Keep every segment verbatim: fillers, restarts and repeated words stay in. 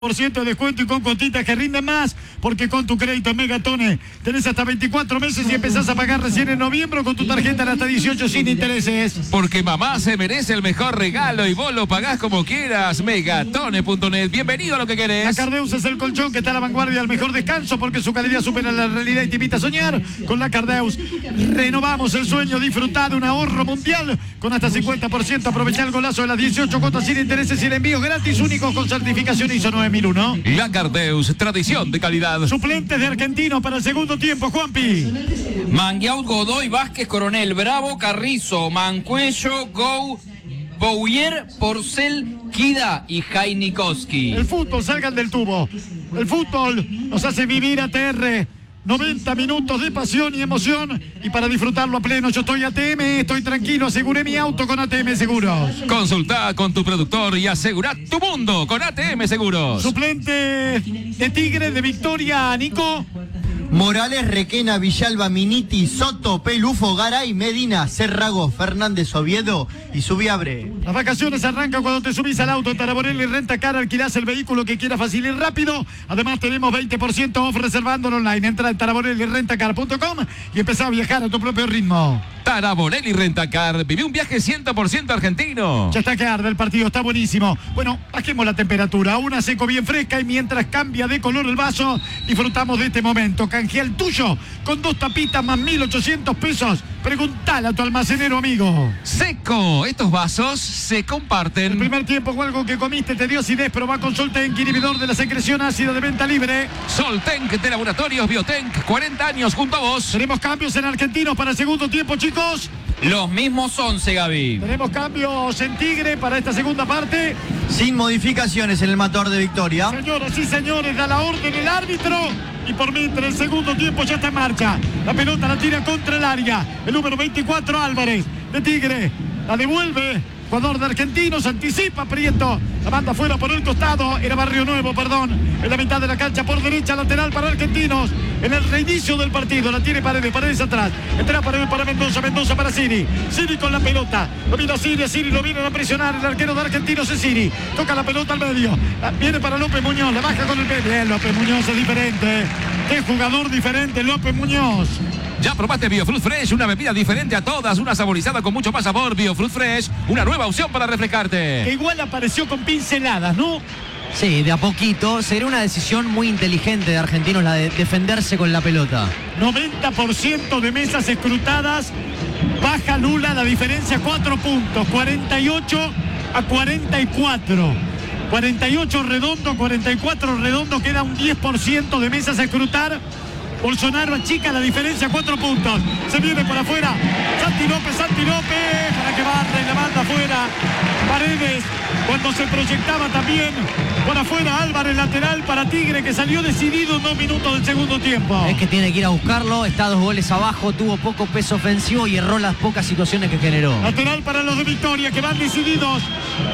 por ciento de descuento y con cuotitas que rinden más, porque con tu crédito Megatone tenés hasta veinticuatro meses y empezás a pagar recién en noviembre con tu tarjeta hasta dieciocho sin intereses. Porque mamá se merece el mejor regalo y vos lo pagás como quieras. Megatone punto net. Bienvenido a lo que querés. La Cardeus es el colchón que está a la vanguardia del mejor descanso porque su calidad supera la realidad y te invita a soñar. Con la Cardeus renovamos el sueño, disfrutá de un ahorro mundial con hasta cincuenta por ciento. Aprovechá el golazo de las dieciocho cuotas sin intereses y el envío gratis únicos con certificación I S O nueve mil uno. La Cardeus, tradición de calidad. Suplentes de Argentinos para el segundo tiempo, Juanpi. Manguiaut, Godoy, Vázquez, Coronel, Bravo, Carrizo, Mancuello, Gou, Bouyer, Porcel, Kida y Jainikowski. El fútbol, salgan del tubo. El fútbol nos hace vivir A T R. noventa minutos de pasión y emoción. Y para disfrutarlo a pleno, yo estoy A T M, estoy tranquilo, aseguré mi auto con A T M Seguros. Consulta con tu productor y asegura tu mundo con A T M Seguros. Suplente de Tigre, de Victoria, Nico. Morales, Requena, Villalba, Miniti, Soto, Pelufo, Garay, Medina, Cerrago, Fernández, Oviedo y Subiabre. Las vacaciones arrancan cuando te subís al auto en Taraborelli Renta Car, alquilás el vehículo que quieras fácil y rápido. Además tenemos veinte por ciento off reservándolo online. Entra en taraborelli renta car punto com y empezá a viajar a tu propio ritmo. Taraborelli Renta Car. Viví un viaje cien por ciento argentino. Ya está que arde el partido, está buenísimo. Bueno, bajemos la temperatura. Una seco bien fresca y mientras cambia de color el vaso, disfrutamos de este momento. Canjea el tuyo con dos tapitas más mil ochocientos pesos. Preguntale a tu almacenero amigo. Seco. Estos vasos se comparten. El primer tiempo o algo que comiste te dio acidez, probá con Soltenk, inhibidor de la secreción ácida de venta libre. Soltenk de Laboratorios Biotenk. cuarenta años junto a vos. Tenemos cambios en Argentinos para el segundo tiempo, chicos. Los mismos once, Gaby. Tenemos cambios en Tigre para esta segunda parte. Sin modificaciones en el matador de Victoria. Señoras y señores, da la orden el árbitro. Y por mientras el segundo tiempo ya está en marcha. La pelota la tira contra el área. El número veinticuatro, Álvarez, de Tigre. La devuelve. Jugador de Argentinos, anticipa Prieto. La manda fuera por el costado. Era Barrio Nuevo, perdón. En la mitad de la cancha por derecha, lateral para Argentinos. En el reinicio del partido. La tiene Paredes, Paredes atrás. Entra Paredes para Mendoza, Mendoza para Siri. Siri con la pelota. Lo mira Siri, Siri lo viene a presionar. El arquero de Argentinos es Siri. Toca la pelota al medio. Viene para López Muñoz. La baja con el pie. Bien, López Muñoz es diferente. Qué jugador diferente, López Muñoz. ¿Ya probaste Biofruit Fresh? Una bebida diferente a todas, una saborizada con mucho más sabor. Biofruit Fresh, una nueva opción para refrescarte. Que igual apareció con pinceladas, ¿no? Sí, de a poquito. Sería una decisión muy inteligente de Argentinos la de defenderse con la pelota. noventa por ciento de mesas escrutadas. Baja Lula la diferencia, cuatro puntos. cuarenta y ocho a cuarenta y cuatro. cuarenta y ocho redondo, cuarenta y cuatro redondo. Queda un diez por ciento de mesas a escrutar. Bolsonaro achica la diferencia, cuatro puntos. Se viene por afuera. Santi López, Santi López. Para que barre, la manda afuera. Paredes, cuando se proyectaba también por afuera. Álvarez, lateral para Tigre, que salió decidido en dos minutos del segundo tiempo. Es que tiene que ir a buscarlo. Está dos goles abajo. Tuvo poco peso ofensivo y erró las pocas situaciones que generó. Lateral para los de Victoria, que van decididos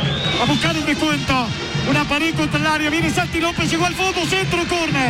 a buscar un descuento. Una pared contra el área. Viene Santi López, llegó al fondo, centro, córner.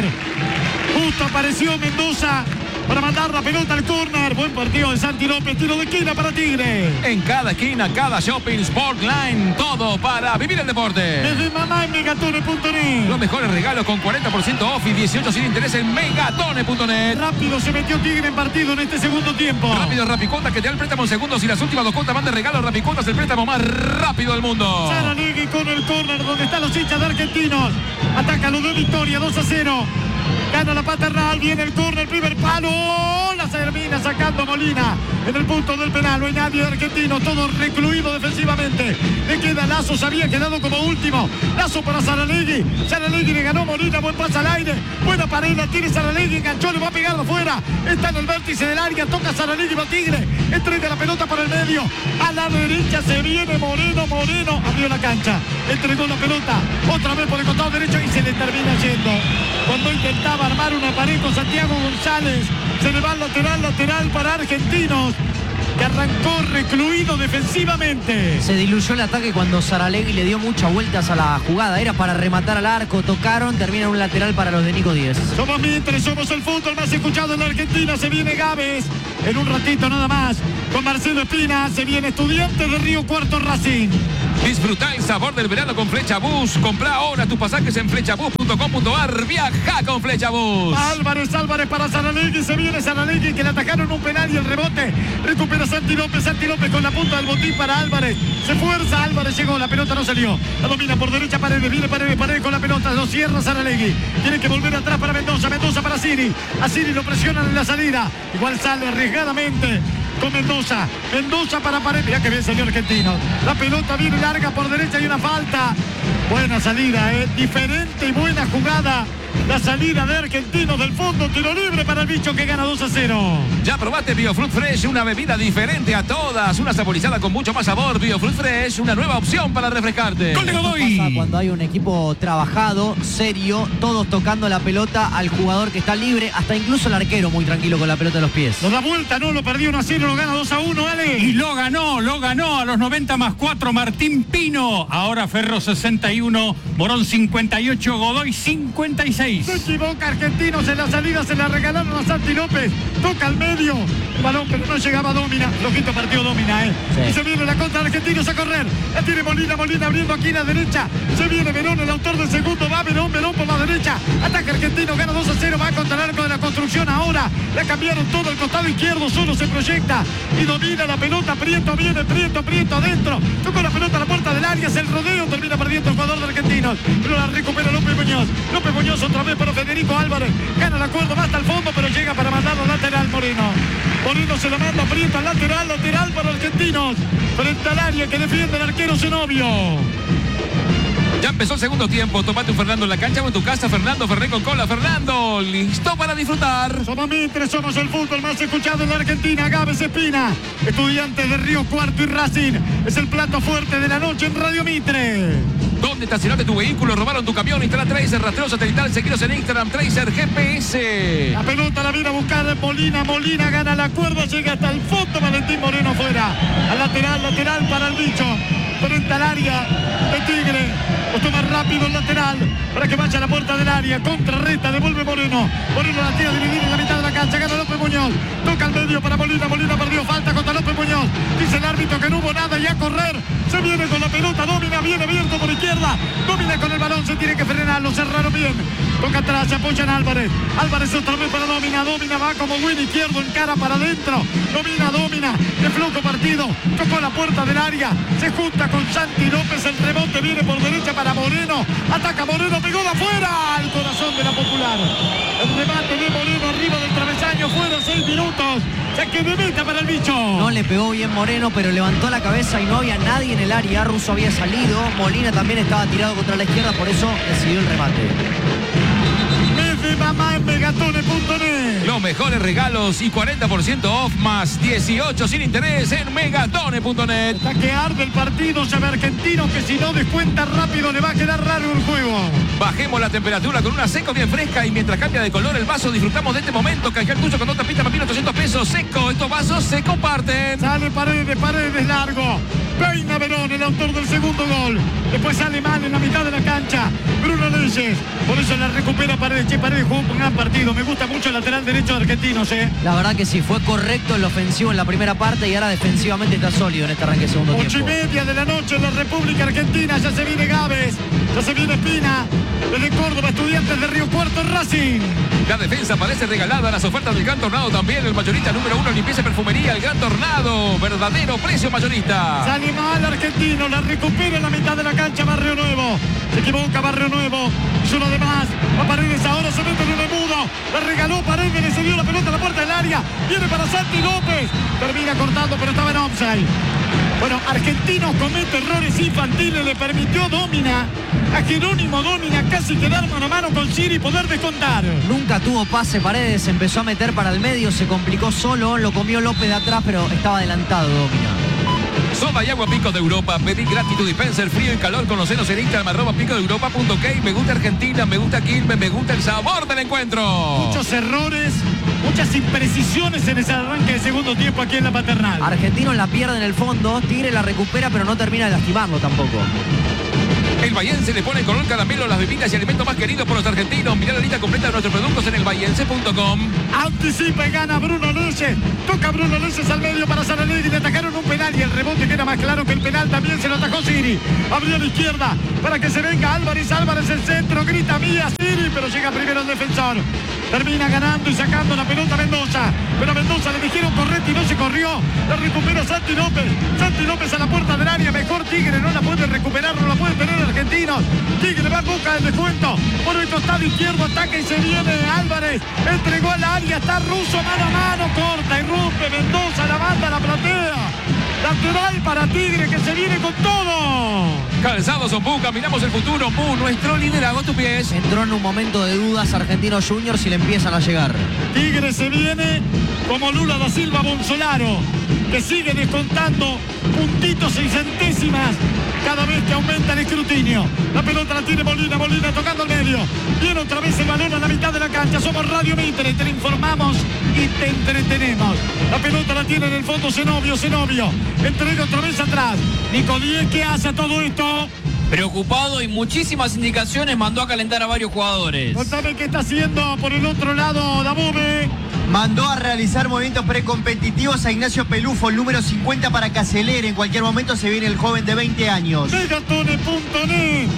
Justo apareció Mendoza para mandar la pelota al córner. Buen partido de Santi López, tiro de esquina para Tigre. En cada esquina, cada shopping, Sportline, todo para vivir el deporte. Desde mamá en Megatone punto net. Los mejores regalos con cuarenta por ciento off y dieciocho sin interés en Megatone punto net. Rápido se metió Tigre en partido en este segundo tiempo. Rápido Rapicuotas que te da el préstamo en segundos y las últimas dos cuotas van de regalo. Rapicuotas, el préstamo más rápido del mundo. Saralegui con el córner donde están los hinchas de Argentinos. Ataca los de Victoria, dos a cero. Gana la paternal, viene el córner, primer palo. La termina sacando Molina en el punto del penal. No hay nadie de Argentinos, todo recluido defensivamente. Le queda Lazo, se había quedado como último. Lazo para Saralegui. Saralegui le ganó Molina, buen pase al aire. Buena pared, la tiene Saralegui, enganchó, le va a pegar de afuera. Está en el vértice del área, toca Saralegui, va Tigre. Entrega la pelota para el medio. A la derecha se viene Moreno, Moreno. Abrió la cancha, entregó la pelota. Otra vez por el costado derecho y se le termina yendo. Cuando intentaba armar una pared con Santiago González, se le va al lateral, lateral para Argentinos, que arrancó recluido defensivamente. Se diluyó el ataque cuando Saralegui le dio muchas vueltas a la jugada. Era para rematar al arco, tocaron, termina un lateral para los de Nico Díez. Somos mientras, somos el fútbol más escuchado en la Argentina. Se viene Gávez en un ratito nada más con Marcelo Espina. Se viene Estudiantes de Río Cuarto Racing. Disfruta el sabor del verano con Flechabús. Compra ahora tus pasajes en flechabús punto com punto ar. Viaja con Flechabús. Álvarez, Álvarez para Saralegui. Se viene Saralegui que le atacaron un penal y el rebote. Recupera Santi López. Santi López con la punta del botín para Álvarez. Se fuerza Álvarez. Llegó. La pelota no salió. La domina por derecha Paredes. Viene Paredes. Paredes con la pelota. Lo cierra Saralegui. Tiene que volver atrás para Mendoza. Mendoza para Siri. A Siri lo presionan en la salida. Igual sale arriesgadamente con Mendoza. Mendoza para Paredes. Mirá que bien salió Argentino. La pelota viene larga por derecha y una falta. Buena salida, ¿eh? Diferente y buena jugada. La salida de Argentinos del fondo. Tiro libre para el bicho que gana dos a cero. Ya probaste BioFruit Fresh, una bebida diferente a todas. Una saborizada con mucho más sabor. BioFruit Fresh, una nueva opción para refrescarte. ¡Gol de Pasa Godoy! cuando hay un equipo trabajado, serio, todos tocando la pelota al jugador que está libre, hasta incluso el arquero muy tranquilo con la pelota en los pies. Lo da vuelta, no, lo perdió uno a cero, lo gana dos a uno, Ale. Y lo ganó, lo ganó a los noventa más cuatro Martín Pino. Ahora Ferro sesenta y uno, Morón cincuenta y ocho, Godoy cincuenta y seis. Se equivoca Argentinos en la salida, se la regalaron a Santi López. Toca al medio. El balón, pero no llegaba Domina. Flojito partió Domina, ¿eh? Sí. Y se viene la contra de Argentinos a correr. La tiene Molina, Molina abriendo aquí la derecha. Se viene Verón, el autor del segundo. Va Verón, Verón por la derecha. Ataca Argentino, gana dos a cero. Va contra el arco de la construcción ahora. La cambiaron todo el costado izquierdo. Solo se proyecta y domina la pelota. Prieto viene, Prieto, Prieto adentro. Tocó la pelota a la puerta del área. Es el rodeo. Termina perdiendo el jugador de Argentinos. Pero la recupera López Muñoz. López Muñoz otra vez para Federico Álvarez. Gana la cuerda, va hasta el fondo, pero llega para mandarlo lateral Moreno. Moreno se lo manda Prieto al lateral, lateral para Argentinos. Frente al área que defiende el arquero Zenobio. Ya empezó el segundo tiempo. Tomate un Fernando en la cancha o en tu casa. Fernando Ferré con cola. Fernando, listo para disfrutar. Somos Mitre, somos el fútbol más escuchado en la Argentina. Gávez Espina, Estudiantes de Río Cuarto y Racing. Es el plato fuerte de la noche en Radio Mitre. ¿Dónde estacionaste tu vehículo? ¿Robaron tu camión? Instala Tracer, rastreo satelital, seguidos en Instagram, Tracer G P S. La pelota la viene a buscar Molina, Molina gana la cuerda, llega hasta el fondo, Valentín Moreno fuera. Al lateral, lateral para el bicho. Frente al área de Tigre. Lo toma rápido el lateral para que vaya a la puerta del área. Contrarreta, devuelve Moreno. Moreno la tira dividida en la mitad de la cancha. Gana López Muñoz. Toca al medio para Molina. Molina perdió falta contra López Muñoz. Dice el árbitro que no hubo nada y a correr. Se viene con la pelota. Domina, viene abierto por izquierda. Domina con el balón. Se tiene que frenar. Lo cerraron bien. Toca atrás. Se apoyan Álvarez. Álvarez otra vez para Domina. Domina va como buen izquierdo. Encara para adentro. Domina, Domina. De flojo partido. Tocó la puerta del área. Se junta con Santi López. El rebote viene por derecha para Moreno. Ataca Moreno. Pegó de afuera. Al corazón de la Popular. El remate de Moreno arriba del travesaño. Fuera seis minutos. Saque de meta para el bicho. No le pegó bien Moreno, pero levantó la cabeza y no había nadie en el área. Russo había salido. Molina también estaba tirado contra la izquierda, por eso decidió el remate. Mes de mamá en megatone punto net. Los mejores regalos y cuarenta por ciento off más dieciocho sin interés en megatone punto net. Hasta que arde el partido, sabe Argentino que si no descuenta rápido le va a quedar raro el juego. Bajemos la temperatura con una Seco bien fresca y mientras cambia de color el vaso disfrutamos de este momento. Canjea el tuyo con dos tapitas más mil ochocientos pesos. Seco, estos vasos se comparten. Sale Paredes, Paredes largo. Peina Verón, el autor del segundo gol. Después sale mal en la mitad de la cancha. Bruno Leyes. Por eso la recupera Paredes. Che, Paredes jugó un gran partido. Me gusta mucho el lateral derecho de Argentinos, ¿eh? La verdad que sí, fue correcto en lo ofensivo en la primera parte y ahora defensivamente está sólido en este arranque de segundo Ocho y tiempo. media de la noche en la República Argentina. Ya se viene Gávez. Ya se viene Espina. Desde Córdoba, Estudiantes de Río Cuarto, Racing. La defensa parece regalada. Las ofertas del Gran Tornado también. El mayorista número uno, limpieza y perfumería. El Gran Tornado. Verdadero precio mayorista. Sale mal Argentino. La recupera en la mitad de la cancha Barrio Nuevo. Se equivoca Barrio Nuevo. Es uno de más. Va Paredes ahora. Se mete en el mudo. La regaló Paredes. Le cedió la pelota a la puerta del área. Viene para Santi López. Termina cortando, pero estaba en offside. Bueno, Argentinos comete errores infantiles. Le permitió Domina a Jerónimo Domina casi quedar mano a mano con Siri y poder descontar. Nunca tuvo pase Paredes, empezó a meter para el medio, se complicó solo, lo comió López de atrás, pero estaba adelantado Domina. Soda y agua Pico de Europa. Pedí gratis tu dispenser frío y calor. Conocenos en Instagram arroba pico de europa punto ok. Me gusta Argentina, me gusta Quilmes, me gusta el sabor del encuentro. Muchos errores, muchas imprecisiones en ese arranque de segundo tiempo aquí en la Paternal. Argentinos la pierde en el fondo, Tigre la recupera pero no termina de lastimarlo tampoco. El Bahiense le pone color caramelo a las bebidas y alimentos más queridos por los argentinos. Mirá la lista completa de nuestros productos en el bahiense punto com. Anticipa y gana Bruno Leyes. Toca Bruno Leyes al medio para Saralegui. Le atajaron un penal y el rebote queda más claro que el penal. También se lo atajó Siri. Abrió a la izquierda para que se venga Álvarez. Álvarez el centro. Grita mía Siri, pero llega primero el defensor. Termina ganando y sacando la pelota a Mendoza. Pero a Mendoza le dijeron correte y no se corrió. La recupera Santi López. Santi López a la puerta del área. Mejor Tigre. No la puede recuperar. No la puede tener Argentinos. Tigre va a busca del descuento. Por el costado izquierdo ataca y se viene Álvarez. Entregó al área. Está Russo mano a mano. Corta y rompe Mendoza. La banda, la platea. Lateral para Tigre que se viene con todo. Calzados Ombú, caminamos el futuro. Ombú, nuestro liderazgo a tus pies. Entró en un momento de dudas Argentinos Juniors y le empiezan a llegar. Tigre se viene como Lula da Silva Bonsolaro, que sigue descontando puntitos y centésimas cada vez que aumenta el escrutinio. La pelota la tiene Molina, Molina tocando al medio. Viene otra vez el balón a la mitad de la cancha. Somos Radio Mitre, te informamos y te entretenemos. La pelota la tiene en el fondo Zenobio, Zenobio. Entrega otra vez atrás. Nico Díez, ¿qué hace todo esto? Preocupado y muchísimas indicaciones, mandó a calentar a varios jugadores. Contame qué está haciendo por el otro lado Dabove. Mandó a realizar movimientos precompetitivos a Ignacio Pelufo, el número cincuenta, para que acelere. En cualquier momento se viene el joven de veinte años. Megatone punto net.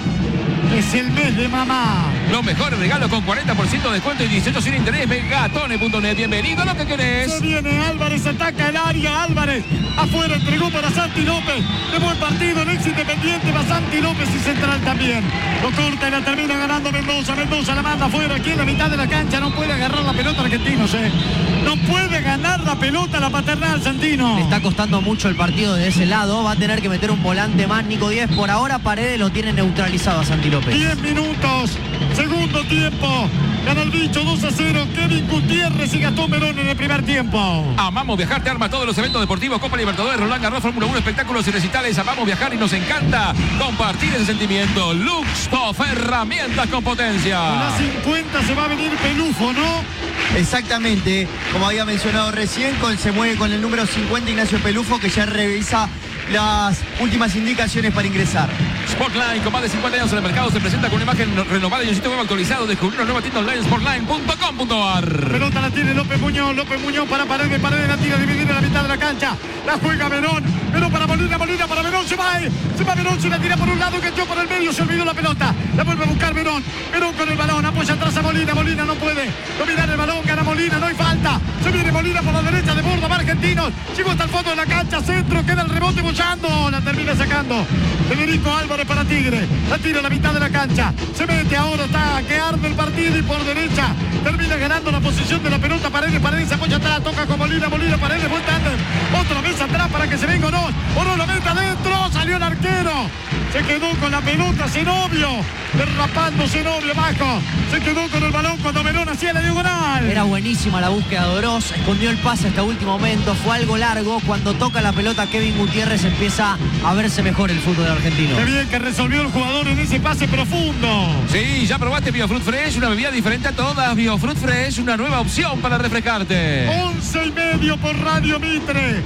Es el mes de mamá. Los mejores regalos con cuarenta por ciento de descuento y dieciocho sin interés. Megatone punto net. Bienvenido a lo que querés. Se viene Álvarez, ataca el área. Álvarez afuera, entregó para Santi López. De buen partido, el ex Independiente va Santi López y Central también. Lo corta y la termina ganando Mendoza. Mendoza la manda afuera, aquí en la mitad de la cancha. No puede agarrar la pelota Argentinos, eh. No puede ganar la pelota la Paternal, Santino. Le está costando mucho el partido de ese lado. Va a tener que meter un volante más Nico Díez. Por ahora Paredes lo tiene neutralizado a Santi López. diez minutos, segundo tiempo. Gana el bicho dos a cero. Kevin Gutiérrez y Gastón Merón en el primer tiempo. Amamos viajar, te arma todos los eventos deportivos, Copa Libertadores, Roland Garros, Fórmula uno, espectáculos y recitales. Amamos viajar y nos encanta compartir ese sentimiento. Luxtoff, herramientas con potencia. A las cincuenta se va a venir Pelufo, ¿no? Exactamente, como había mencionado recién, con, se mueve con el número cincuenta Ignacio Pelufo, que ya revisa las últimas indicaciones para ingresar. Sportline, con más de cincuenta años en el mercado, se presenta con una imagen renovada y un sitio web actualizado. Descubrir una nueva tienda online, sportline punto com punto a r. Pelota la tiene López Muñoz, López Muñoz para Paredes, Paredes la tira dividida en la mitad de la cancha. La juega Verón, Verón para Molina, Molina para Verón, se va, se va Verón, se la tira por un lado, que entró por el medio, se olvidó la pelota. La vuelve a buscar Verón, Verón con el balón, apoya atrás a Molina, Molina no puede dominar el balón, gana Molina, no hay falta. Se viene Molina por la derecha, de bordo, va Argentinos. Llegó hasta el fondo de la cancha, centro, queda el rebote bollando, la termina sacando Federico Álvarez para Tigre. La tira a la mitad de la cancha. Se mete ahora, está que arde el partido y por derecha termina ganando la posición de la pelota. Paredes, Paredes se apoya atrás, toca con Molina, Molina, Paredes, vuelta antes. Otra vez atrás para que se venga o no. O no, la mete adentro, salió el arquero. Se quedó con la pelota Zenobio, derrapando Zenobio bajo. Se quedó con el balón cuando Verón hacía la diagonal. Era buenísima la búsqueda de Oroz, escondió el pase hasta último momento, fue algo largo. Cuando toca la pelota Kevin Gutiérrez empieza a verse mejor el fútbol argentino. Qué bien que resolvió el jugador en ese pase profundo. Sí, ya probaste Biofruit Fresh, una bebida diferente a todas. Biofruit Fresh, una nueva opción para refrescarte. once y medio por Radio Mitre.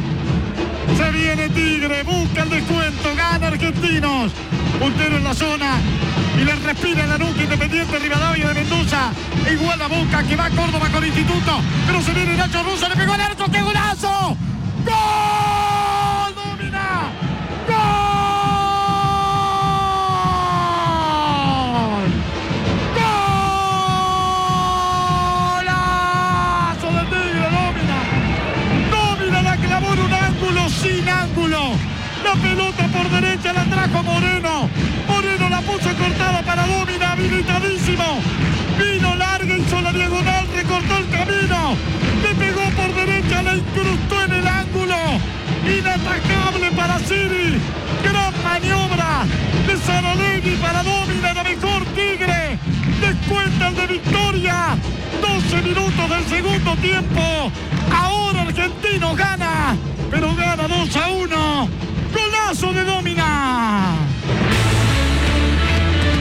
Se viene Tigre, busca el descuento, gana Argentinos. Puntero en la zona y le respira en la nuca Independiente Rivadavia de Mendoza. Igual la Boca que va a Córdoba con Instituto. Pero se viene Nacho Russo, le pegó el arco, ¡qué golazo! ¡Gol! ¡Domina! ¡Gol! ¡Golazo de Tigre! ¡Domina! ¡Domina! La clavó en un ángulo sin ángulo. La pelota por derecha la trajo Moreno. Moreno la puso cortada para Domina, habilitadísimo. Vino larga, hizo la diagonal, recortó el camino. Le pegó por derecha, la incrustó en el ángulo. Inatacable para Siri. Gran maniobra de Saralegui para Domina, la mejor Tigre. Descuenta el de victoria. doce minutos del segundo tiempo. Ahora Argentino gana, pero gana dos a uno. ¡Golazo de Domina!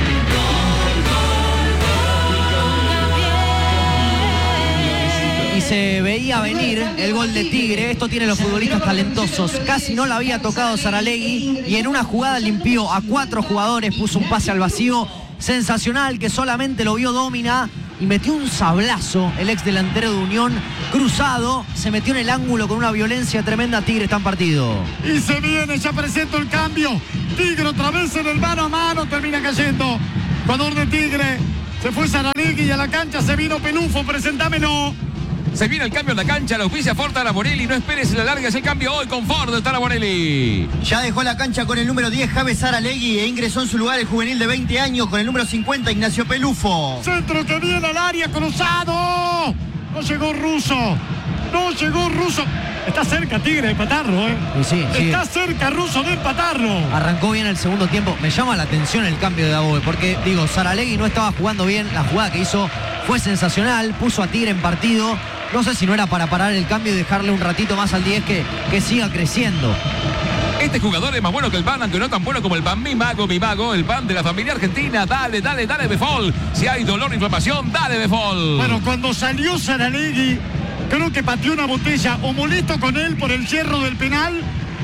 Y se se veía venir el gol de Tigre. Esto tiene los futbolistas talentosos. Casi no la había tocado Saralegui y en una jugada limpió a cuatro jugadores, puso un pase al vacío sensacional que solamente lo vio Domina y metió un sablazo el ex delantero de Unión, cruzado, se metió en el ángulo con una violencia tremenda. Tigre está en partido. Y se viene, ya presento el cambio. Tigre otra vez en el mano a mano, termina cayendo. Jugador de Tigre, se fue Saralegui y a la cancha se vino Pelufo, presentámelo. Se viene el cambio en la cancha, la auspicia Ford Taraborelli. No esperes la larga, es el cambio hoy con Ford Taraborelli. Ya dejó la cancha con el número diez, Javes Saralegui, e ingresó en su lugar el juvenil de veinte años con el número cincuenta, Ignacio Pelufo. Centro que viene al área, cruzado. No llegó Russo. No llegó Russo. Está cerca Tigre de empatarlo, ¿eh? Y sí, sí. Está cerca Russo de empatarlo. Arrancó bien el segundo tiempo. Me llama la atención el cambio de Daboe, porque, digo, Saralegui no estaba jugando bien. La jugada que hizo fue sensacional. Puso a Tigre en partido. No sé si no era para parar el cambio y dejarle un ratito más al diez que, que siga creciendo. Este jugador es más bueno que el pan, aunque no tan bueno como el pan. Mi mago, mi mago, el pan de la familia argentina. Dale, dale, dale, Befol. Si hay dolor o inflamación, dale, Befol. Bueno, cuando salió Saralegui, creo que pateó una botella, o molesto con él por el cierre del penal,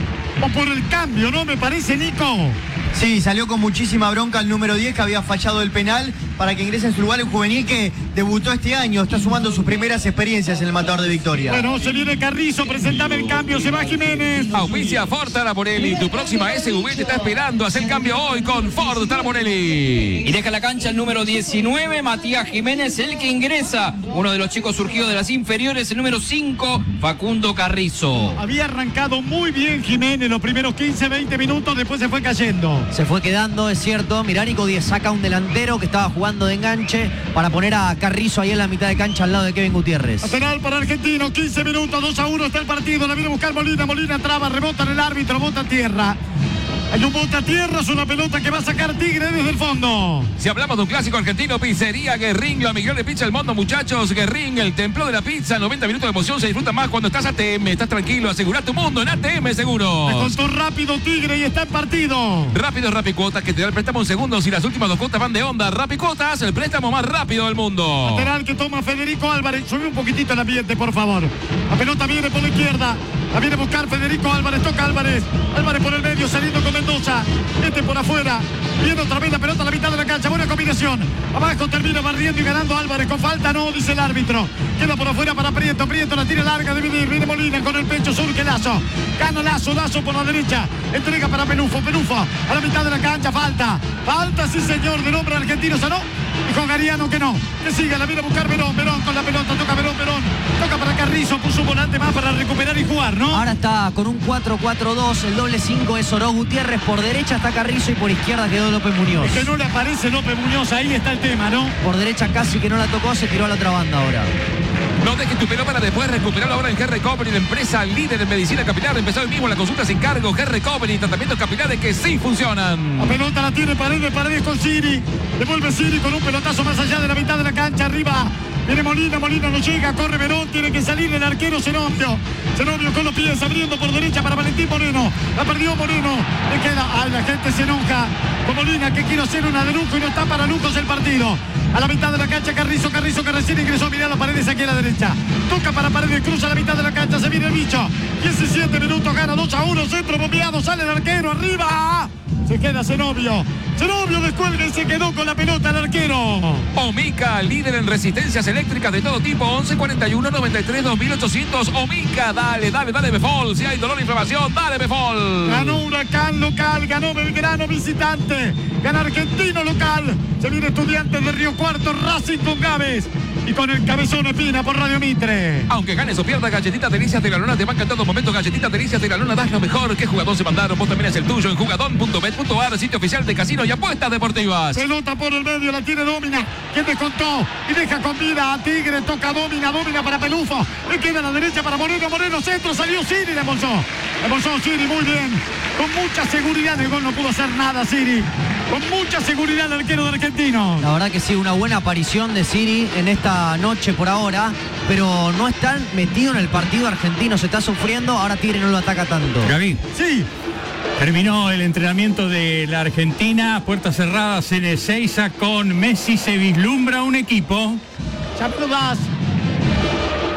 o por el cambio, ¿no? Me parece, Nico. Sí, salió con muchísima bronca el número diez, que había fallado el penal para que ingrese en su lugar el juvenil que debutó este año. Está sumando sus primeras experiencias en el Matador de Victoria. Bueno, se viene Carrizo, presentame el cambio, se va Jiménez. Auspicia Ford Taraborelli. Tu próxima S U V te está esperando. Haz el cambio hoy con Ford Taraborelli. Y deja la cancha el número diecinueve, Matías Jiménez, el que ingresa. Uno de los chicos surgidos de las inferiores, el número cinco, Facundo Carrizo. Había arrancado muy bien Jiménez los primeros quince, veinte minutos, después se fue cayendo. Se fue quedando, es cierto. Mirá, Nico Díez saca un delantero que estaba jugando de enganche para poner a Carrizo ahí en la mitad de cancha al lado de Kevin Gutiérrez. Lateral para Argentino, quince minutos, dos a uno está el partido. La viene a buscar Molina, Molina traba, rebota en el árbitro, bota a tierra. Hay un bote a tierra, es una pelota que va a sacar Tigre desde el fondo. Si hablamos de un clásico argentino, pizzería Guerrín, la mejor de pizza del mundo, muchachos. Guerrín, el templo de la pizza. noventa minutos de emoción, se disfruta más cuando estás A T M. Estás tranquilo, asegura tu mundo en A T M Seguros. Se contó rápido Tigre y está en partido. Rápido Rapicuotas, que te da el préstamo en segundos y las últimas dos cuotas van de onda. Rapicuotas, el préstamo más rápido del mundo. Lateral que toma Federico Álvarez. Sube un poquitito el ambiente, por favor. La pelota viene por la izquierda. La viene a buscar Federico Álvarez. Toca Álvarez. Álvarez por el medio, saliendo con Mendoza. Este por afuera. Viene otra vez la pelota a la mitad de la cancha. Buena combinación. Abajo termina barriendo y ganando Álvarez. Con falta no, dice el árbitro. Queda por afuera para Prieto. Prieto la tira larga de venir. Viene Molina con el pecho. Surge Lazo. Gana Lazo. Lazo por la derecha. Entrega para Pelufo. Pelufo a la mitad de la cancha. Falta. Falta, sí señor. De nombre argentino. ¿Sanó? Dijo Gariano que no. Que siga. La viene a buscar Verón. Verón con la pelota. Toca Verón. Verón. Toca para Carrizo. Puso un volante más para recuperar y jugar, ¿no? Ahora está con un cuatro cuatro dos. El doble cinco es Oroz Gutiérrez. Por derecha está Carrizo y por izquierda quedó López Muñoz. Es que no le aparece López Muñoz. Ahí está el tema, ¿no? Por derecha casi que no la tocó. Se tiró a la otra banda ahora. No dejes tu pelota para después recuperarlo ahora en Hair Recovery, la empresa líder en medicina capilar. Empezó hoy mismo la consulta sin cargo. Hair Recovery, tratamientos capilares que sí funcionan. La pelota la tiene Paredes, Paredes con Siri. Devuelve Siri con un pelotazo más allá de la mitad de la cancha. Arriba viene Molina, Molina no llega, corre Verón, tiene que salir el arquero Zenobio. Zenobio con los pies abriendo por derecha para Valentín Moreno. La perdió Moreno. Le queda. Ay, la gente se enoja con Molina, que quiere hacer una de lujo y no está para lujos el partido. A la mitad de la cancha Carrizo, Carrizo que recién ingresó. Mirá las Paredes aquí a la derecha. Toca para Paredes, cruza la mitad de la cancha, se viene el bicho. diecisiete minutos, gana dos a uno, centro bombeado, sale el arquero, arriba. Se queda Zenobio. Zenobio descuelga y se quedó con la pelota el arquero. Omica, líder en resistencias eléctricas de todo tipo. once cuarenta y uno noventa y tres dos mil ochocientos. Omica, dale, dale, dale Befol. Si hay dolor e inflamación, dale Befol. Ganó Huracán local, ganó Belgrano visitante. Gana Argentino local. Se viene Estudiantes de Río Cuarto, Racing con Gávez. Y con el cabezón Espina por Radio Mitre. Aunque ganes o pierdas, Galletitas Delicias de la Luna te van cantando momentos. Galletitas Delicias de la Luna, das lo mejor. ¿Qué jugador se mandaron? Vos también es el tuyo en jugadón punto bet punto ar, sitio oficial de casino y apuestas deportivas. Pelota por el medio, la tiene Domina. ¿Quién descontó? Y deja con vida a Tigre. Toca Domina, Domina para Pelufo. Le queda a la derecha para Moreno. Moreno centro, salió Siri, le embolsó. Le embolsó Siri, muy bien. Con mucha seguridad el gol, no pudo hacer nada Siri. Con mucha seguridad el arquero de Argentino. La verdad que sí, una buena aparición de Siri en esta noche por ahora, pero no están metido en el partido argentino, se está sufriendo, ahora Tigre no lo ataca tanto. Gaby. Sí. Terminó el entrenamiento de la Argentina, puertas cerradas en Ezeiza con Messi, se vislumbra un equipo. Ya me lo das.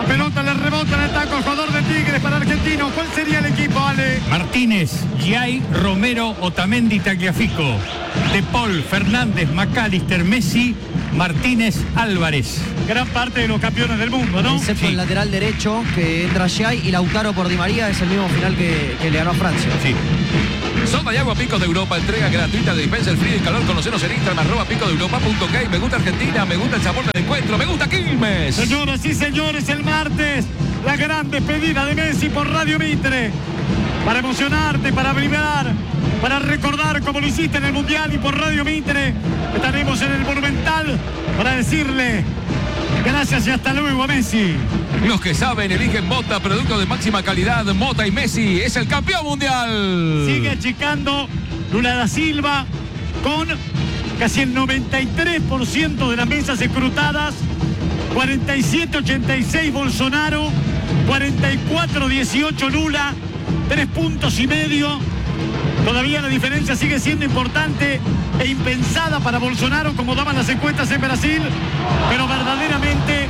La pelota le rebota en el taco al jugador de Tigres para Argentino. ¿Cuál sería el equipo, Ale? Martínez, Giai, Romero, Otamendi, Tagliafico. De Paul, Fernández, McAllister, Messi, Martínez, Álvarez. Gran parte de los campeones del mundo, ¿no? Excepto Sí. el lateral derecho, que entra Giai y Lautaro por Di María, es el mismo final que, que le ganó a Francia. Sí. Soda y agua Picos de Europa, entrega gratuita de dispensa el frío y calor. Conocenos en Instagram, arroba pico de europa punto ok. Me gusta Argentina, me gusta el sabor del encuentro, me gusta Quilmes. Señoras y señores, el martes, la gran despedida de Messi por Radio Mitre. Para emocionarte, para vibrar, para recordar como lo hiciste en el Mundial y por Radio Mitre. Estaremos en el Monumental para decirle gracias y hasta luego a Messi. Los que saben eligen Mota, producto de máxima calidad. Mota y Messi es el campeón mundial. Sigue achicando Lula da Silva con casi el noventa y tres por ciento de las mesas escrutadas. cuarenta y siete ochenta y seis Bolsonaro, cuarenta y cuatro dieciocho Lula, tres puntos y medio. Todavía la diferencia sigue siendo importante e impensada para Bolsonaro, como daban las encuestas en Brasil, pero verdaderamente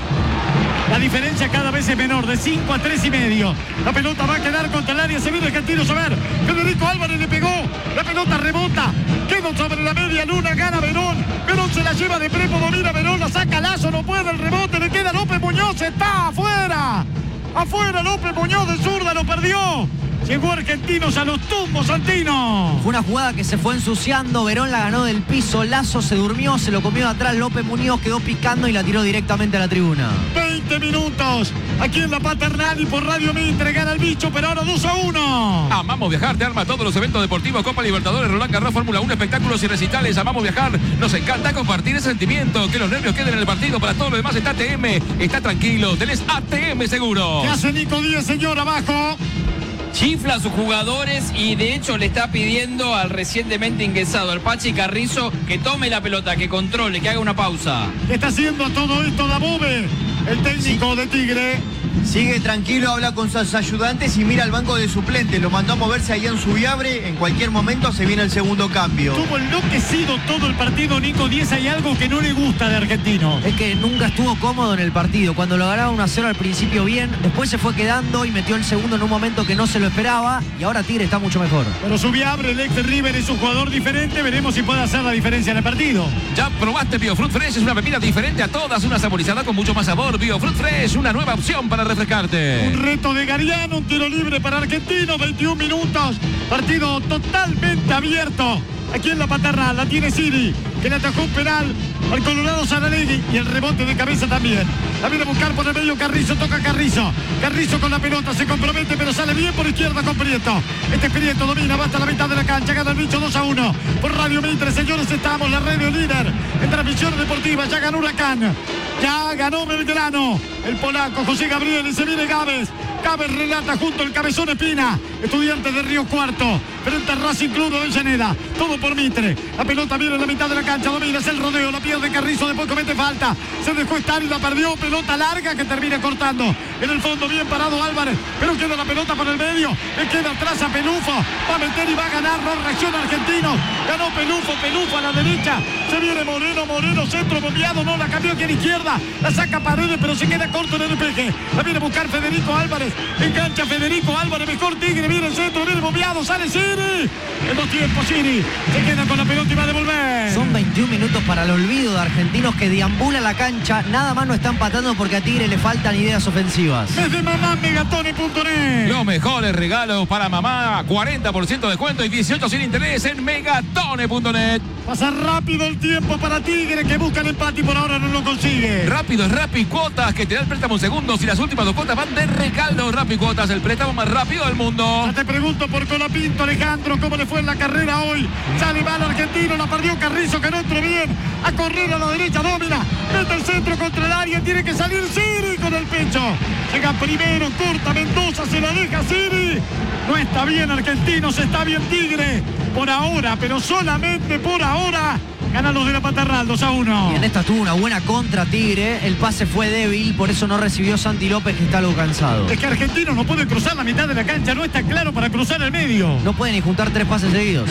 la diferencia cada vez es menor, de cinco a tres y medio. La pelota va a quedar contra el área, se viene Argentinos a ver. Federico Álvarez le pegó, la pelota rebota, quedó sobre la media luna, gana Verón. Verón se la lleva de Prepo, domina Verón, la saca Lazo, no puede el rebote, le queda López Muñoz, está afuera. Afuera López Muñoz de zurda, lo perdió. Llegó Argentinos a los tumbos, Santino. Fue una jugada que se fue ensuciando, Verón la ganó del piso, Lazo se durmió, se lo comió de atrás, López Muñoz quedó picando y la tiró directamente a la tribuna. veinte minutos, aquí en la Paternal y por Radio Mitre, gana el bicho, pero ahora dos a uno. Amamos viajar, te arma todos los eventos deportivos, Copa Libertadores, Roland Garros, Fórmula uno, espectáculos y recitales. Amamos viajar, nos encanta compartir ese sentimiento, que los nervios queden en el partido. Para todo lo demás está A T M, está tranquilo, tenés A T M seguro. ¿Qué hace Nico Díaz, señor, abajo? Chifla a sus jugadores y de hecho le está pidiendo al recientemente ingresado, al Pachi Carrizo, que tome la pelota, que controle, que haga una pausa. ¿Qué está haciendo todo esto Dabove, el técnico de Tigre? Sigue tranquilo, habla con sus ayudantes y mira al banco de suplentes. Lo mandó a moverse ahí en su viabre. En cualquier momento se viene el segundo cambio. Tuvo enloquecido todo el partido Nico Díaz. Hay algo que no le gusta de Argentino. Es que nunca estuvo cómodo en el partido. Cuando lo ganaba uno a cero al principio bien, después se fue quedando y metió el segundo en un momento que no se lo esperaba. Y ahora Tigre está mucho mejor. Pero su viabre, el ex de River, es un jugador diferente. Veremos si puede hacer la diferencia en el partido. Ya probaste Biofruit Fresh, es una bebida diferente a todas, una saborizada con mucho más sabor. Biofruit Fresh, una nueva opción para refrescarte. Un reto de Gariano, un tiro libre para Argentino, veintiún minutos, partido totalmente abierto. Aquí en la Paternal, la tiene Siri, que le atajó un penal al Colorado Saralegui y el rebote de cabeza también. La viene a buscar por el medio Carrizo, toca Carrizo. Carrizo con la pelota, se compromete, pero sale bien por izquierda con Prieto. Este es Prieto, domina, va hasta la mitad de la cancha, gana el bicho dos a uno. Por Radio Mitre, señores, estamos, la radio líder en transmisión deportiva, ya ganó Huracán. Ya ganó Belgrano, el polaco José Gabriel y se viene Gávez. Gávez relata junto al Cabezón Espina, estudiante de Río Cuarto, frente al Racing Club de Avellaneda. Todo por Mitre. La pelota viene en la mitad de la cancha, domina, es el rodeo, la pierde Carrizo, después comete falta. Se dejó estar y la perdió. Pelota larga que termina cortando. En el fondo bien parado Álvarez, pero queda la pelota por el medio. Le queda atrás a Pelufo. Va a meter y va a ganar. No reacciona Argentino. Ganó Pelufo, Pelufo a la derecha. Se viene Moreno, Moreno, centro bombeado. No, la cambió aquí a la izquierda. La saca Paredes, pero se queda corto en el despeje. La viene a buscar Federico Álvarez. Engancha Federico Álvarez, mejor Tigre. Viene el centro, viene bombeado. Sale Siri. En dos tiempos Siri. Se queda con la pelota y va a devolver. Son veintiún minutos para el olvido de Argentinos que deambula la cancha. Nada más no está empatando porque a Tigre le faltan ideas ofensivas. Desde mamá megatone punto net. Los mejores regalos para mamá, cuarenta por ciento de descuento y dieciocho sin interés en megatone punto net. Pasa rápido el tiempo para Tigre, que busca el empate y por ahora no lo consigue. Rápido es Rappi Cuotas, que te da el préstamo en segundos y las últimas dos cuotas van de regalo. Rappi Cuotas, el préstamo más rápido del mundo. Ya te pregunto por Colapinto, Alejandro, cómo le fue en la carrera hoy. Sale mal Argentino, la perdió Carrizo, que no entró bien. A correr a la derecha, domina. Mete el centro contra el área, tiene que salir Siri con el pecho. Llega primero, corta Mendoza, se la deja Siri. No está bien Argentinos, está bien Tigre. Por ahora, pero solamente por ahora. Ganan los de la Paternal, dos a uno. Y en esta tuvo una buena contra Tigre. El pase fue débil, por eso no recibió Santi López, que está algo cansado. Es que Argentinos no puede cruzar la mitad de la cancha, no está claro para cruzar el medio. No puede ni juntar tres pases seguidos.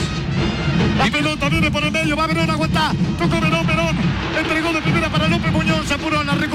La pelota viene por el medio, va Verón, aguanta. Tocó Verón, Verón. Entregó de primera para López Muñoz, se apuró, la recupera Carrizo.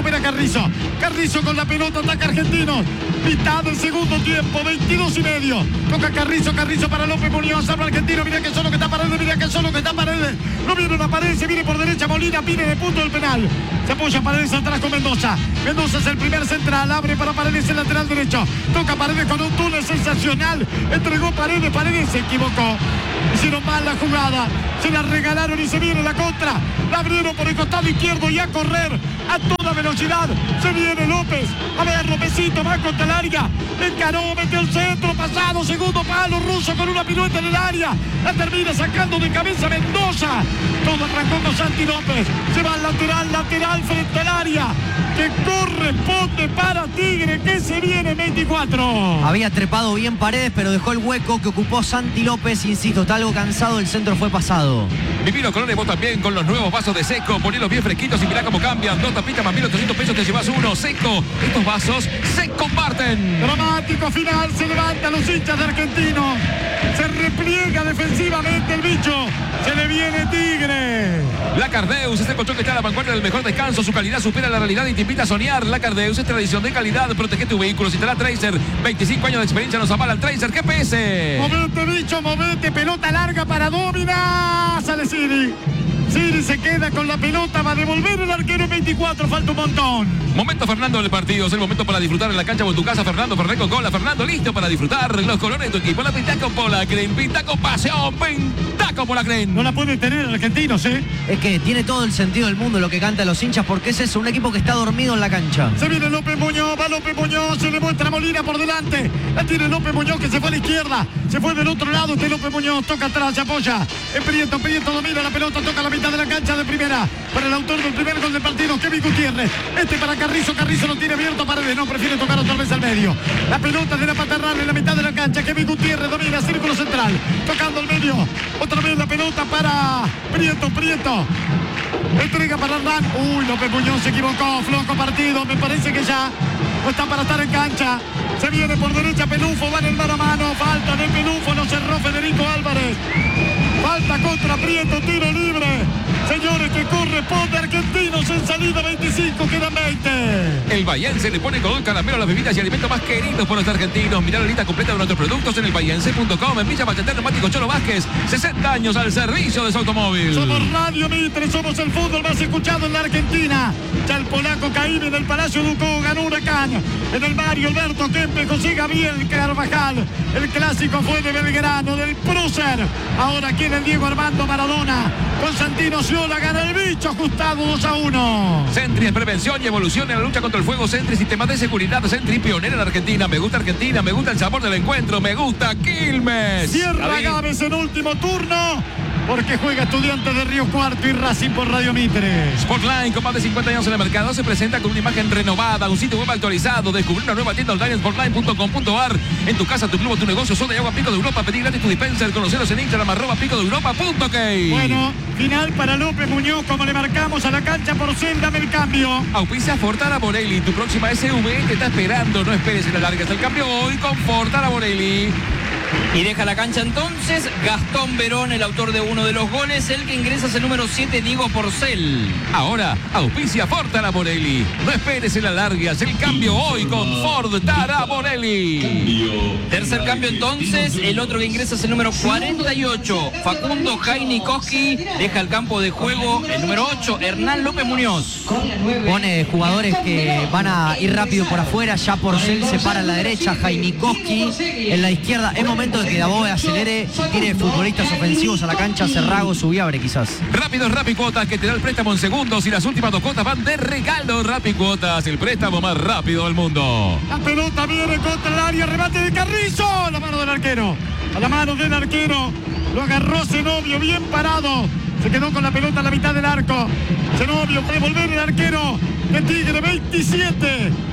Carrizo. Carrizo con la pelota, ataca Argentinos. Mitad del segundo tiempo, veintidós y medio. Toca Carrizo, Carrizo para López Muñoz. Salva Argentino, mira que solo que está Paredes, mira que solo que está Paredes. No viene una pared, se viene por derecha Molina, pide de punto del penal. Se apoya Paredes atrás con Mendoza. Mendoza es el primer central, abre para Paredes el lateral derecho. Toca Paredes con un túnel sensacional. Entregó Paredes, Paredes se equivocó. Hicieron mal la jugada. Se la regalaron y se viene la contra. La abrieron por el costado izquierdo y a correr a toda velocidad. Se viene López. A ver, Lópezito va contra el área. Encaró, metió el centro, pasado, segundo palo, Russo con una pirueta en el área. La termina sacando de cabeza Mendoza. Todo arrancó con Santi López. Se va al lateral, lateral frente al área. Que corresponde para Tigre, que se viene veinticuatro. Había trepado bien Paredes, pero dejó el hueco que ocupó Santi López. Insisto, está algo cansado, el centro fue pasado. Viví los colores vos también con los nuevos vasos de Seco. Ponelos bien fresquitos y mirá cómo cambian. Dos tapitas más mil ochocientos pesos, te llevas uno. Seco, estos vasos se comparten. Dramático final, se levantan los hinchas de Argentino. Se repliega defensivamente el bicho. Se le viene Tigre. Lacardeus es el colchón que está a la vanguardia del mejor descanso. Su calidad supera la realidad y te invita a soñar. Lacardeus es tradición de calidad. Protege tu vehículo. Si te da Tracer, veinticinco años de experiencia nos avala el Tracer G P S. Movete, bicho, movete. Pelota larga para Dómina. Sale Siri. Siri se queda con la pelota, va a devolver el arquero en veinticuatro, falta un montón. Momento Fernando del partido, es el momento para disfrutar en la cancha o en tu casa. Fernando Ferrer con cola, Fernando listo para disfrutar los colores de tu equipo. La pinta con Polacren, pinta con pasión, pinta con Polacren. No la puede tener Argentinos, ¿eh? Es que tiene todo el sentido del mundo lo que cantan los hinchas, porque es eso, un equipo que está dormido en la cancha. Se viene López Muñoz, va López Muñoz, se le muestra Molina por delante. La tiene López Muñoz que se fue a la izquierda, se fue del otro lado, este López Muñoz toca atrás, se apoya. En Prieto, Prieto domina la pelota, toca la mitad de la cancha de primera. Para el autor del primer gol del partido, Kevin Gutiérrez. Este para Carrizo, Carrizo lo tiene abierto a Paredes, no, prefiere tocar otra vez al medio. La pelota de la Paterral en la mitad de la cancha, Kevin Gutiérrez domina, círculo central, tocando el medio. Otra vez la pelota para Prieto, Prieto. Entrega para Hernán. Uy, López Muñoz se equivocó, flojo partido, me parece que ya no está para estar en cancha. Se viene por derecha Pelufo, va en el mano a mano, falta de Pelufo, lo cerró Federico Álvarez. Falta contra Prieto, tiro libre. Señores, que corresponde a Argentinos en salida veinticinco, quedan veinte. El Bahiense le pone color caramelo a las bebidas y alimentos más queridos por los argentinos. Mirá la lista completa de nuestros productos en el bahiense punto com. En Villa Ballester, Neumático Cholo Vázquez, sesenta años al servicio de su automóvil. Somos Radio Mitre, somos el fútbol más escuchado en la Argentina. Ya el polaco Caíbe en el Palacio Ducó ganó Huracán. En el Mario Alberto Kempe, José Gabriel Carvajal. El clásico fue de Belgrano, del Prócer. Ahora aquí en el Diego Armando Maradona. Constantino Ciola gana el bicho, ajustado dos a uno. Sentry es prevención y evolución en la lucha contra el fuego. Sentry, sistema de seguridad. Sentry, pionera en Argentina. Me gusta Argentina, me gusta el sabor del encuentro, me gusta Quilmes. Cierra Gávez en último turno, porque juega Estudiantes de Río Cuarto y Racing por Radio Mitre. Sportline, con más de cincuenta años en el mercado, se presenta con una imagen renovada, un sitio web actualizado. Descubrir una nueva tienda online en sportline punto com punto ar. En tu casa, tu club o tu negocio, soda y agua Pico de Europa. Pedí gratis tu dispenser. Conoceros en Instagram, arroba pico de Europa punto ok. Bueno, final para López Muñoz, como le marcamos a la cancha por senda del cambio. Auspicia Fortara Borelli, tu próxima S U V te está esperando. No esperes en la larga, el cambio hoy con Fortara Borelli. Y deja la cancha entonces Gastón Verón, el autor de uno de los goles. El que ingresa es el número siete, Diego Porcel. Ahora, auspicia Ford Taraborelli. No esperes en la largas, el cambio hoy con Ford Taraborelli. Tercer cambio entonces, el otro que ingresa es el número cuarenta y ocho, Facundo Jainikoski. Deja el campo de juego el número ocho, Hernán López Muñoz. Pone jugadores que van a ir rápido por afuera. Ya Porcel se para en la derecha, Jainikoski en la izquierda. Es momento de que Dabove acelere, tire futbolistas ofensivos a la cancha. Cerrago, Subiabre quizás. Rápido, Rapicuotas, que te da el préstamo en segundos y las últimas dos cuotas van de regalo. Rapicuotas, el préstamo más rápido del mundo. La pelota viene contra el área, remate de Carrizo, a la mano del arquero, a la mano del arquero, lo agarró Zenobio, bien parado, se quedó con la pelota a la mitad del arco. Zenobio puede volver el arquero de Tigre, veintisiete.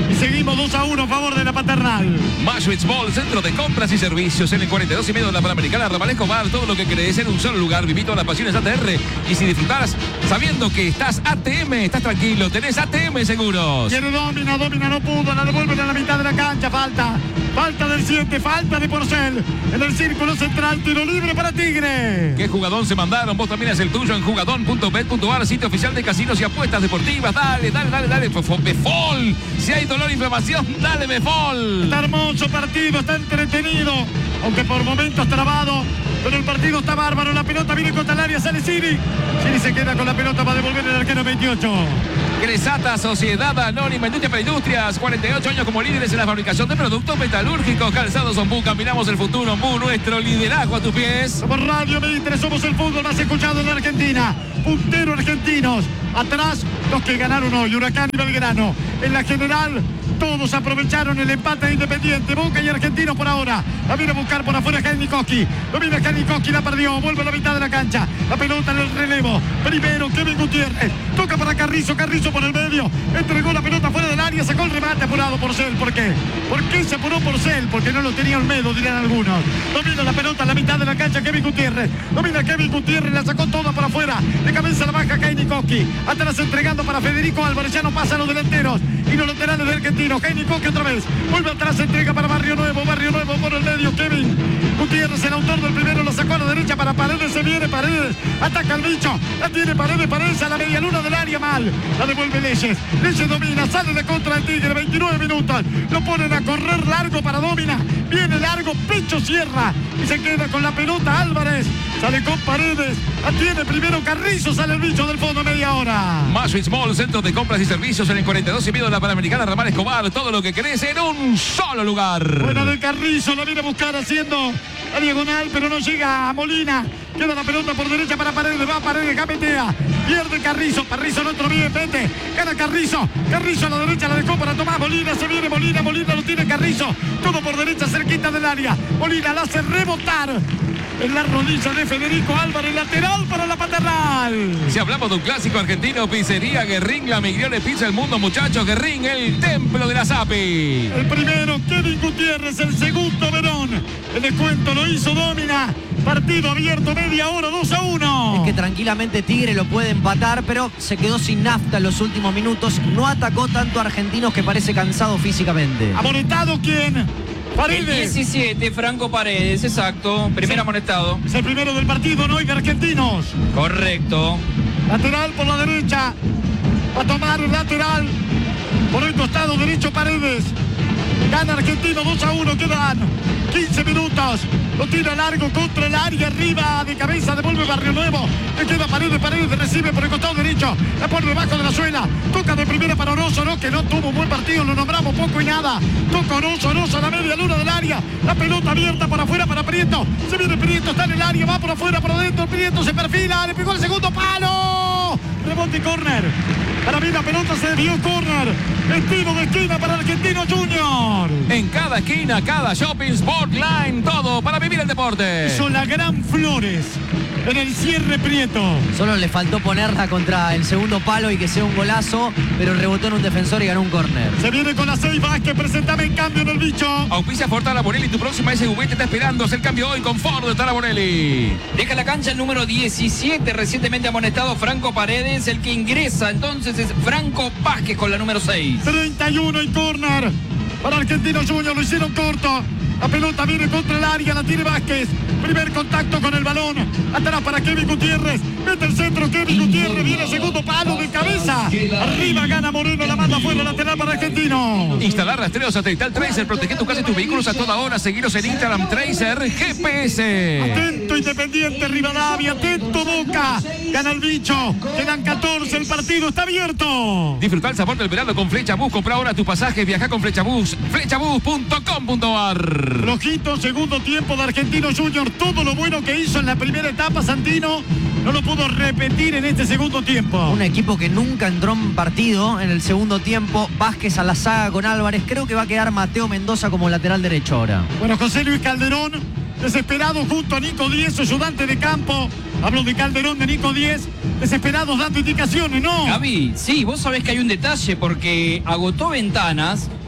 Y seguimos dos a uno a favor de la Paternal. Mashwitz Mall, centro de compras y servicios en el cuarenta y dos y medio de la Panamericana, Ramal Escobar. Todo lo que crees en un solo lugar. Viví todas las pasiones A T R. Y si disfrutás sabiendo que estás A T M, estás tranquilo, tenés A T M Seguros. Quiere Domina, Domina no pudo, la devuelven a la mitad de la cancha. Falta, falta del siete, falta de Porcel. En el círculo central, tiro libre para Tigre. ¿Qué jugadón se mandaron? Vos también es el tuyo en jugadón punto bet punto ar, sitio oficial de casinos y apuestas deportivas. Dale, dale, dale, dale. Befol. Si hay dolor e inflamación, dale Befol. Está hermoso partido, está entretenido, aunque por momentos trabado, pero el partido está bárbaro. La pelota viene contra el área, sale Siri. Siri se queda con la pelota para devolver el arquero veintiocho. Cresata, Sociedad Anónima, Industria para Industrias, cuarenta y ocho años como líderes en la fabricación de productos metalúrgicos. Calzados Ombú, caminamos el futuro. Ombú, nuestro liderazgo a tus pies. Somos Radio Mitre, somos el fútbol más escuchado en la Argentina. Puntero argentinos. Atrás, los que ganaron hoy, Huracán y Belgrano. En la general, todos aprovecharon el empate de Independiente. Boca y Argentino por ahora. La viene a buscar por afuera Janikoski. Lo viene Janikoski, la perdió. Vuelve a la mitad de la cancha. La pelota en el relevo. Primero Kevin Gutiérrez. Toca para Carrizo. Carrizo por el medio. Entregó la pelota fuera del área. Sacó el remate apurado Porcel. ¿Por qué? ¿Por qué se apuró Porcel? Porque no lo tenía Olmedo, dirán algunos. Domina la pelota en la mitad de la cancha Kevin Gutiérrez. Domina Kevin Gutiérrez. La sacó toda por afuera. De cabeza la baja Janikoski. Atrás entregando para Federico Álvarez. Ya no pasan los delanteros. Y los laterales de Argentino. Janikoski otra vez. Vuelve atrás. Entrega para Barrio Nuevo. Barrio Nuevo por el medio. Kevin Gutiérrez, el autor del primero, lo sacó a la derecha para Paredes. Se viene Paredes. Ataca el bicho. La tiene Paredes. Paredes a la media luna del área mal. La devuelve Leyes. Leyes domina. Sale de contra el Tigre. veintinueve minutos. Lo ponen a correr largo para Domina. Viene largo. Pecho cierra. Y se queda con la pelota Álvarez. Sale con Paredes. La tiene primero Carrizo. Sale el bicho del fondo media hora. Mashwitz Mall, centro de compras y servicios en el cuarenta y dos y medio de la Panamericana, Ramal Escobar. Todo lo que querés en un solo lugar. Buena de Carrizo. La viene a buscar haciendo la diagonal, pero no llega a Molina. Queda la pelota por derecha para Paredes. Va Paredes, capetea. Pierde Carrizo. Carrizo en otro bien, vete. Gana Carrizo. Carrizo a la derecha la dejó para Tomás Molina. Se viene Molina. Molina lo tiene Carrizo. Todo por derecha, cerquita del área. Molina la hace rebotar en la rodilla de Federico Álvarez. Lateral para la Paternal. Si hablamos de un clásico argentino, pizzería Guerrín, la Migliore Pizza del mundo, muchachos. Guerrín, el templo de la Zapi. El primero, Kevin Gutiérrez. El segundo, Verón. El descuento lo hizo Domina. Partido abierto, media hora, dos a uno. Es que tranquilamente Tigre lo puede empatar, pero se quedó sin nafta en los últimos minutos. No atacó tanto a Argentinos, que parece cansado físicamente. ¿Amonestado quién? Paredes. El diecisiete, Franco Paredes, exacto. Primer Sí. amonestado. Es el primero del partido, ¿no? Y de Argentinos. Correcto. Lateral por la derecha. Va a tomar el lateral. Por el costado derecho Paredes. Gana Argentino dos a uno. Quedan quince minutos. Lo tira largo contra el área. Arriba de cabeza. Devuelve Barrio Nuevo. Le queda Paredes. Paredes recibe por el costado derecho. La pone debajo de la suela. Toca de primera para Orozo, ¿no? Que no tuvo un buen partido. Lo nombramos poco y nada. Toca Orozo. Orozo a la media luna del área. La pelota abierta para afuera para Prieto. Se viene Prieto. Está en el área. Va por afuera, por adentro. Prieto se perfila. Le pegó el segundo palo. Rebote y córner. Para mí la pelota se dio córner. Estilo de esquina para Argentino Junior. En cada esquina, cada shopping, Sportline, todo para vivir el deporte. Son la gran Flores. En el cierre Prieto. Solo le faltó ponerla contra el segundo palo y que sea un golazo, pero rebotó en un defensor y ganó un córner. Se viene con la seis Vázquez. Presentame el cambio en el bicho. Auspicia Ford Bonelli, tu próxima S U V te está esperando. Haz el cambio hoy con Ford de Bonelli. Deja la cancha el número diecisiete, recientemente amonestado Franco Paredes. El que ingresa entonces es Franco Vázquez con la número seis. treinta y uno y córner. Para Argentino Junior lo hicieron corto. La pelota viene contra el área, la tiene Vázquez. Primer contacto con el balón. Atrás para Kevin Gutiérrez. Mete el centro Kevin Gutiérrez. Viene el segundo palo de cabeza. Arriba gana Moreno, la manda fuera, lateral para Argentino. Instalar rastreo satelital Tracer, protege tu casa y tus vehículos a toda hora. Seguiros en Instagram Tracer G P S. Atento Independiente Rivadavia, atento Boca. Gana el bicho. Quedan catorce, el partido está abierto. Disfruta el sabor del verano con Flecha Bus. Compra ahora tu pasaje, viaja con Flecha Bus. Flechabus punto com punto ar. Rojito, segundo tiempo de Argentino Junior. Todo lo bueno que hizo en la primera etapa Santino no lo pudo repetir en este segundo tiempo. Un equipo que nunca entró en partido en el segundo tiempo. Vázquez a la saga con Álvarez. Creo que va a quedar Mateo Mendoza como lateral derecho ahora. Bueno, José Luis Calderón, desesperado junto a Nico Díez, su ayudante de campo. Hablo de Calderón, de Nico Díez, desesperados dando indicaciones, ¿no? Gaby, sí, vos sabés que hay un detalle porque agotó ventanas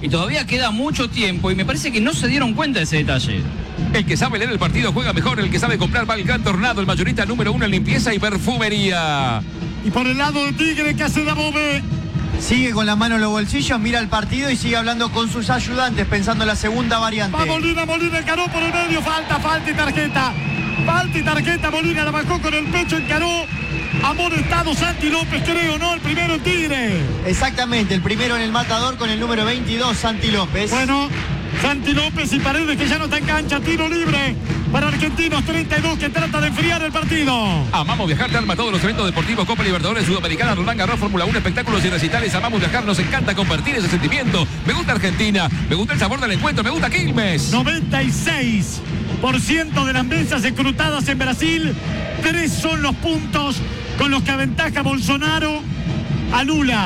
y todavía queda mucho tiempo y me parece que no se dieron cuenta de ese detalle. El que sabe leer el partido juega mejor, el que sabe comprar va al Gran Tornado, el mayorista número uno en limpieza y perfumería. Y por el lado de Tigre, ¿qué hace Dabove? Sigue con la mano en los bolsillos, mira el partido y sigue hablando con sus ayudantes, pensando en la segunda variante. Va Molina, Molina encaró por el medio, falta, falta y tarjeta. Falta y tarjeta, Molina la bajó con el pecho, encaró. Amonestado Santi López, creo, ¿no? El primero en Tigre. Exactamente, el primero en el matador con el número veintidós, Santi López. Bueno, Santi López y Paredes, que ya no está en cancha, tiro libre para Argentinos treinta y dos, que trata de enfriar el partido. Amamos viajar, te arma todos los eventos deportivos, Copa Libertadores, Sudamericana, Roland Garros, Fórmula uno, espectáculos y recitales. Amamos viajar, nos encanta compartir ese sentimiento. Me gusta Argentina, me gusta el sabor del encuentro, me gusta Quilmes. noventa y seis por ciento de las mesas escrutadas en Brasil, tres son los puntos con los que aventaja Bolsonaro a Lula.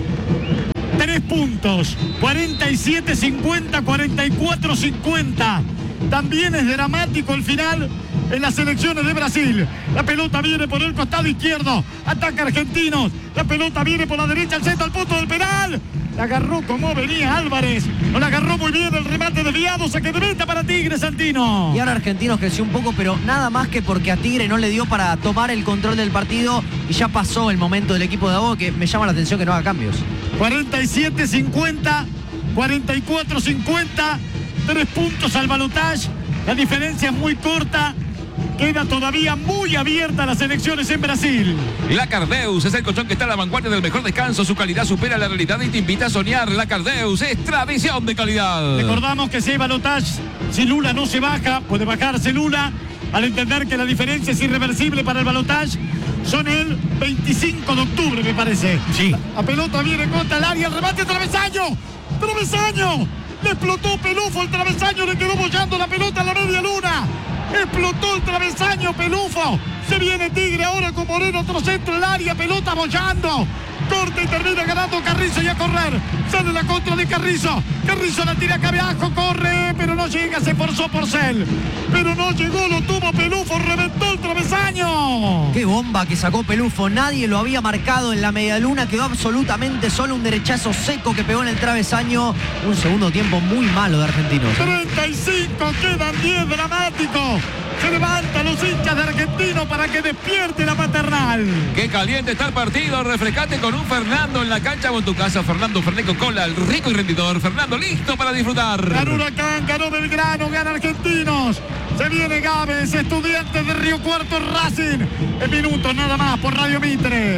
Tres puntos, cuarenta y siete cincuenta, cuarenta y cuatro cincuenta. También es dramático el final en las elecciones de Brasil. La pelota viene por el costado izquierdo, ataca Argentinos. La pelota viene por la derecha, al centro, al punto del penal. La agarró como venía Álvarez. No la agarró muy bien, el remate desviado, saque de meta para Tigre, Santino. Y ahora Argentinos creció un poco, pero nada más que porque a Tigre no le dio para tomar el control del partido y ya pasó el momento del equipo de Dabove, que me llama la atención que no haga cambios. cuarenta y siete cincuenta, cuarenta y cuatro cincuenta, tres puntos al balotaje. La diferencia es muy corta. Queda todavía muy abierta las elecciones en Brasil. La Cardeus es el colchón que está a la vanguardia del mejor descanso. Su calidad supera la realidad y te invita a soñar. La Cardeus es tradición de calidad. Recordamos que si hay balotaje, si Lula no se baja, puede bajarse Lula. Al entender que la diferencia es irreversible para el balotaje, son el veinticinco de octubre, me parece. Sí. La pelota viene contra el área, el remate, travesaño. ¡Travesaño! Le explotó Pelufo el travesaño, le quedó bollando la pelota a la media luna. Explotó el travesaño Pelufo. Se viene Tigre ahora con Moreno, otro centro del área, pelota bollando. Corta y termina ganando Carrizo y a correr. Sale la contra de Carrizo. Carrizo la tira acá abajo, corre, pero no llega, se forzó Porcel. Pero no llegó, lo tuvo Pelufo, reventó el travesaño. Qué bomba que sacó Pelufo, nadie lo había marcado en la medialuna, quedó absolutamente solo, un derechazo seco que pegó en el travesaño. Un segundo tiempo muy malo de Argentinos. treinta y cinco, quedan diez, dramático. Se levantan los hinchas de Argentino para que despierte la paternal. Qué caliente está el partido. Refrescate con un Fernando en la cancha o en tu casa. Fernando Fernet con cola, el rico y rendidor. Fernando listo para disfrutar. Ganó Huracán, ganó Belgrano, gana Argentinos. Se viene Gávez, Estudiantes de Río Cuarto, Racing. En minutos nada más por Radio Mitre.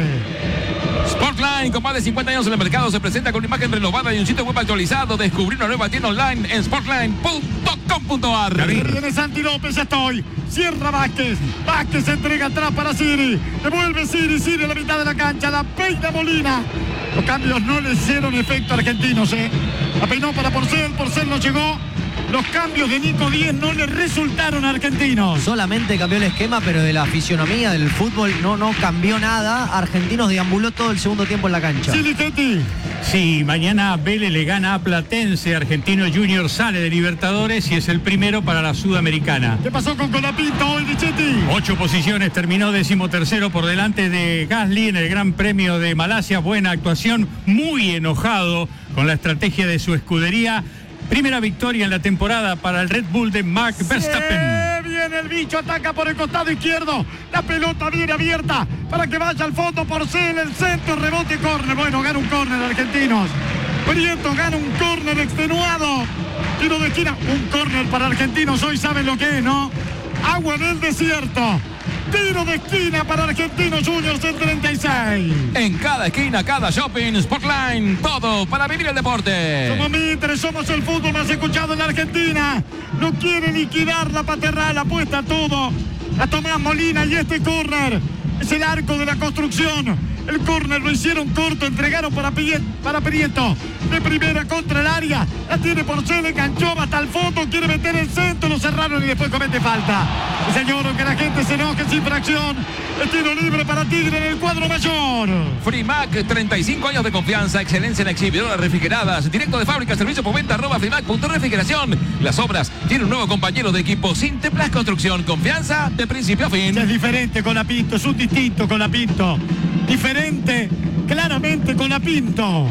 Sportline, con más de cincuenta años en el mercado, se presenta con una imagen renovada y un sitio web actualizado. Descubrir una nueva tienda online en sportline punto com punto a r. Viene Santi López, ya estoy. Cierra Vázquez. Vázquez se entrega atrás para Siri. Devuelve Siri, Siri a la mitad de la cancha. La peina Molina. Los cambios no le hicieron efecto a Argentinos, ¿eh? La peinó para Porcel, Porcel no llegó. Los cambios de Nico Díez no le resultaron a Argentinos. Solamente cambió el esquema, pero de la fisionomía del fútbol no, no cambió nada. Argentinos deambuló todo el segundo tiempo en la cancha. Sí, Lichetti. Sí, mañana Vélez le gana a Platense. Argentino Junior sale de Libertadores y es el primero para la Sudamericana. ¿Qué pasó con Colapinto hoy, Lichetti? Ocho posiciones, terminó decimotercero por delante de Gasly en el Gran Premio de Malasia. Buena actuación, muy enojado con la estrategia de su escudería. Primera victoria en la temporada para el Red Bull de Max Verstappen. Se viene el bicho, ataca por el costado izquierdo. La pelota viene abierta para que vaya al fondo. Porcel, el centro, rebote, córner. Bueno, gana un córner Argentinos. Prieto gana un córner extenuado. Tiro de esquina, un córner para Argentinos. Hoy saben lo que es, ¿no? Agua en el desierto. Tiro de esquina para Argentinos Juniors en treinta y seis. En cada esquina, cada shopping, Sportline, todo para vivir el deporte. Somos Mitre, somos el fútbol más escuchado en la Argentina. No quiere liquidar la paternal, apuesta todo a Tomás Molina y este córner es el arco de la construcción. El córner lo hicieron corto, entregaron para Prieto, para Prieto. De primera contra el área, la tiene Porcel, enganchó, va hasta el fondo, quiere meter el centro, lo cerraron y después comete falta. Y señor, que la gente se enoje sin fracción. El tiro libre para Tigre en el cuadro mayor. Frimac, treinta y cinco años de confianza, excelencia en exhibidoras refrigeradas, directo de fábrica, servicio por venta, arroba frimac punto refrigeración. Las obras tienen un nuevo compañero de equipo, Sinteplas Construcción, confianza de principio a fin. Es diferente con la Pinto, es un distinto con la Pinto. Diferente, claramente con la Pinto.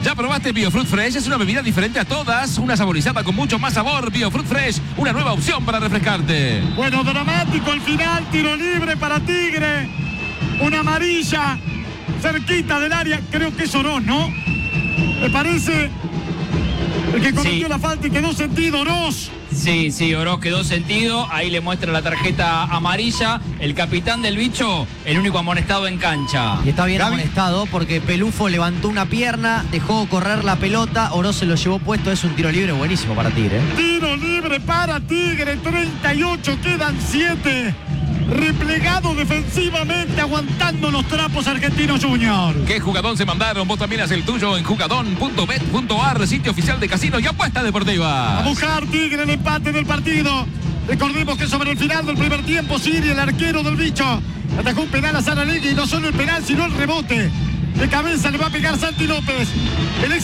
¿Ya probaste Biofruit Fresh? Es una bebida diferente a todas, una saborizada con mucho más sabor. Biofruit Fresh, una nueva opción para refrescarte. Bueno, dramático el final, tiro libre para Tigre. Una amarilla cerquita del área, creo que es Oroz, ¿no? Me parece el que cometió Sí. la falta y quedó sentido, Oroz. Sí, sí, Oroz quedó sentido. Ahí le muestra la tarjeta amarilla. El capitán del bicho, el único amonestado en cancha. Y está bien Gaby. amonestado porque Pelufo levantó una pierna, dejó correr la pelota, Oroz se lo llevó puesto, es un tiro libre buenísimo para Tigre. ¿eh? Tiro libre para Tigre, treinta y ocho, quedan siete. Replegado defensivamente, aguantando los trapos Argentinos Junior. ¿Qué jugadón se mandaron? Vos también haz el tuyo en jugadón punto bet punto ar, sitio oficial de casino y apuesta deportiva. A buscar Tigre el empate del partido. Recordemos que sobre el final del primer tiempo, Siri, el arquero del bicho, atajó un penal a Saralegui y no solo el penal, sino el rebote. De cabeza le va a pegar Santi López. El